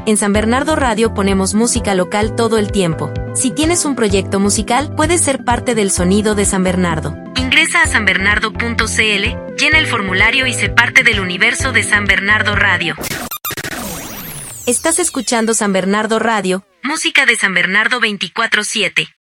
En San Bernardo Radio ponemos música local todo el tiempo. Si tienes un proyecto musical, puedes ser parte del sonido de San Bernardo. Ingresa a sanbernardo.cl, llena el formulario y sé parte del universo de San Bernardo Radio. Estás escuchando San Bernardo Radio, música de San Bernardo 24/7.